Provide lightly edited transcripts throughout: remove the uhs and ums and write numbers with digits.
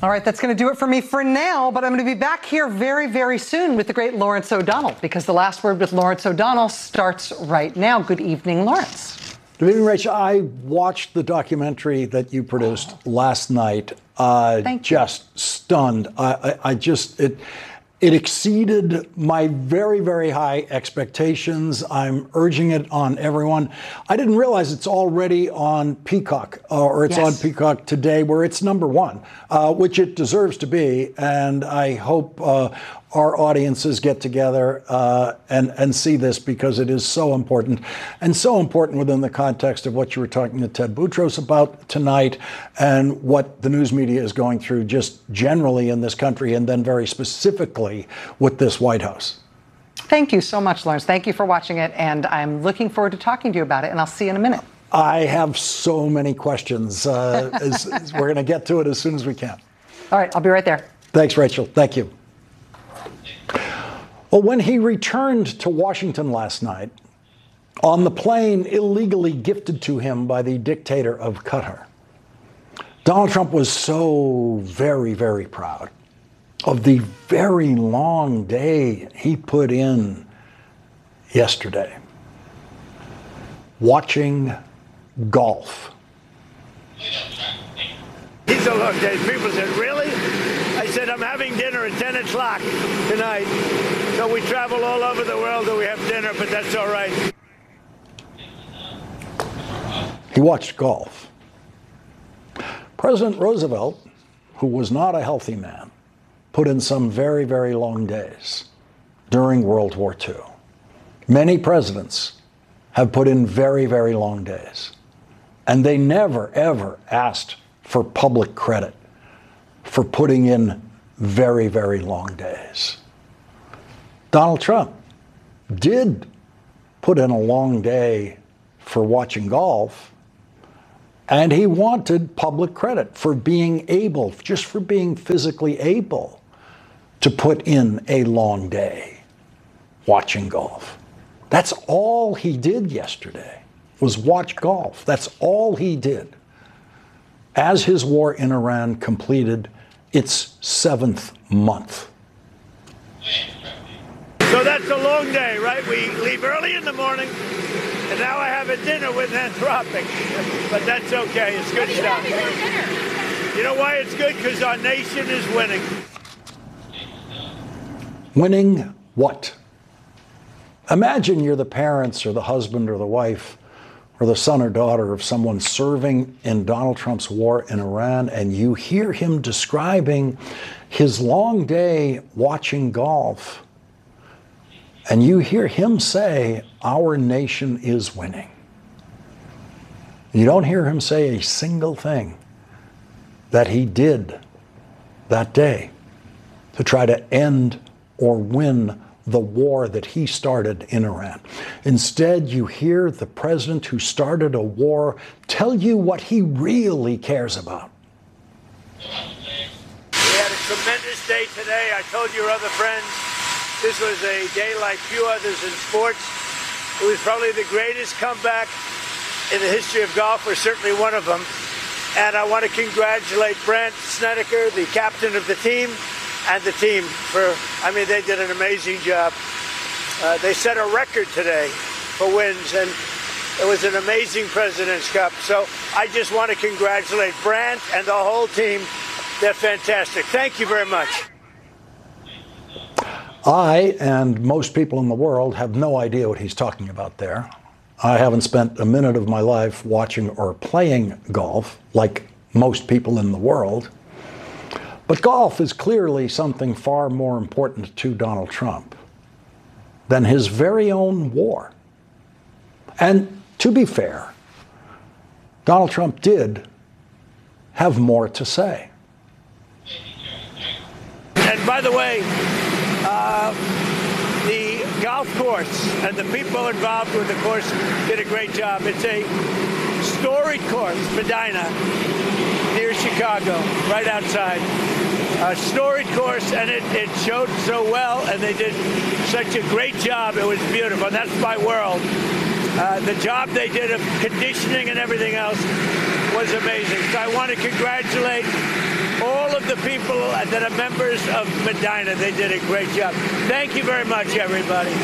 All right, that's going to do it for me for now, but I'm going to be back here very, very soon with the great Lawrence O'Donnell, because the last word with Lawrence O'Donnell starts right now. Good evening, Lawrence. Good evening, Rachel. I watched the documentary that you produced last night. Just stunned. It exceeded my very, very high expectations. I'm urging it on everyone. I didn't realize it's already on Peacock, or it's on Peacock today, where it's #1, which it deserves to be. And I hope our audiences get together and see this, because it is so important, and so important within the context of what you were talking to Ted Boutros about tonight, and what the news media is going through just generally in this country, and then very specifically with this White House. Thank you so much, Lawrence. Thank you for watching it, and I'm looking forward to talking to you about it, and I'll see you in a minute. I have so many questions. We're going to get to it as soon as we can. All right, I'll be right there. Thanks, Rachel. Thank you. Well, when he returned to Washington last night on the plane illegally gifted to him by the dictator of Qatar, Donald Trump was so very, very proud of the very long day he put in yesterday watching golf. He's a long day. People said, really? I said, I'm having dinner at 10 o'clock tonight. So we travel all over the world and we have dinner, but that's all right. He watched golf. President Roosevelt, who was not a healthy man, put in some very, very long days during World War II. Many presidents have put in very, very long days. And they never, ever asked for public credit for putting in very, very long days. Donald Trump did put in a long day for watching golf, and he wanted public credit for being able, just for being physically able to put in a long day watching golf. That's all he did yesterday, was watch golf. That's all he did. As his war in Iran completed its 7th month. So that's a long day, right? We leave early in the morning, and now I have a dinner with Anthropic. But that's okay. It's good stuff. You know why it's good? Because our nation is winning. Winning what? Imagine you're the parents or the husband or the wife or the son or daughter of someone serving in Donald Trump's war in Iran, and you hear him describing his long day watching golf, and you hear him say, our nation is winning. You don't hear him say a single thing that he did that day to try to end or win the war that he started in Iran. Instead, you hear the president who started a war tell you what he really cares about. We had a tremendous day today. I told your other friends this was a day like few others in sports. It was probably the greatest comeback in the history of golf, or certainly one of them. And I want to congratulate Brandt Snedeker, the captain of the team, and the team they did an amazing job. They set a record today for wins, and it was an amazing President's Cup. So I just want to congratulate Brandt and the whole team. They're fantastic. Thank you very much. I and most people in the world have no idea what he's talking about there. I haven't spent a minute of my life watching or playing golf like most people in the world. But golf is clearly something far more important to Donald Trump than his very own war. And to be fair, Donald Trump did have more to say. And by the way, the golf course and the people involved with the course did a great job. It's a storied course, Medina, near Chicago, right outside. A storied course, and it showed so well, and they did such a great job. It was beautiful, and that's my world. The job they did of conditioning and everything else was amazing. So I want to congratulate all of the people that are members of Medina. They did a great job. Thank you very much, everybody.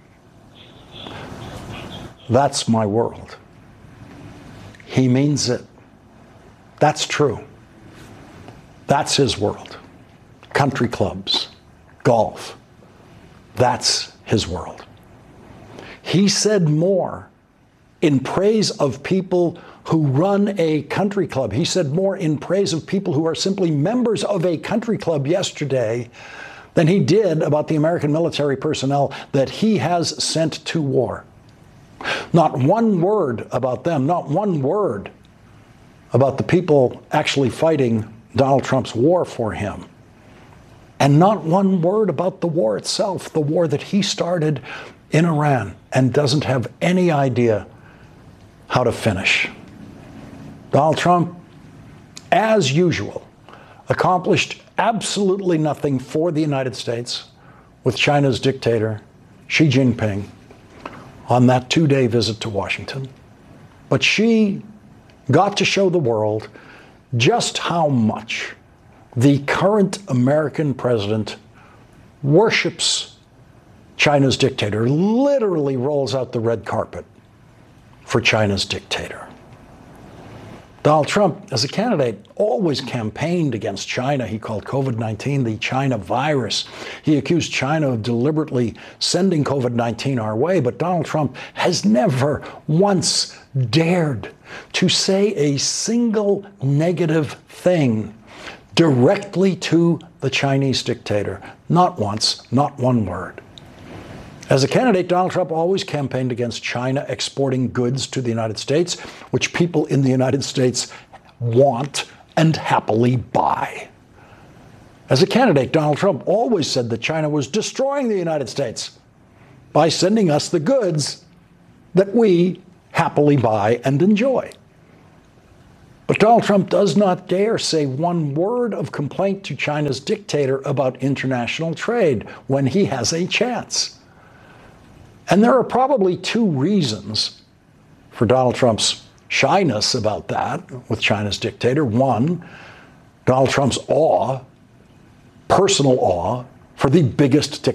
That's my world. He means it. That's true. That's his world. Country clubs, golf. That's his world. He said more in praise of people who run a country club. He said more in praise of people who are simply members of a country club yesterday than he did about the American military personnel that he has sent to war. Not one word about them, not one word about the people actually fighting Donald Trump's war for him. And not one word about the war itself, the war that he started in Iran and doesn't have any idea how to finish. Donald Trump, as usual, accomplished absolutely nothing for the United States with China's dictator, Xi Jinping, on that 2-day visit to Washington. But Xi got to show the world just how much the current American president worships China's dictator, literally rolls out the red carpet for China's dictator. Donald Trump, as a candidate, always campaigned against China. He called COVID-19 the China virus. He accused China of deliberately sending COVID-19 our way, but Donald Trump has never once dared to say a single negative thing directly to the Chinese dictator. Not once, not one word. As a candidate, Donald Trump always campaigned against China exporting goods to the United States, which people in the United States want and happily buy. As a candidate, Donald Trump always said that China was destroying the United States by sending us the goods that we happily buy and enjoy. But Donald Trump does not dare say one word of complaint to China's dictator about international trade when he has a chance. And there are probably two reasons for Donald Trump's shyness about that with China's dictator. One, Donald Trump's awe, personal awe, for the biggest dictator